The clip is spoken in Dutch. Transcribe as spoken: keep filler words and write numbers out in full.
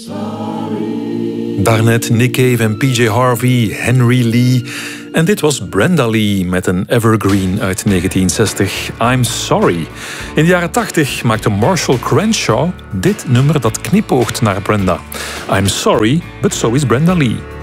Daarnet Nick Cave en P J Harvey, Henry Lee. En dit was Brenda Lee met een evergreen uit negentien zestig, I'm Sorry. In de jaren tachtig maakte Marshall Crenshaw dit nummer dat knipoogt naar Brenda. I'm sorry, but so is Brenda Lee.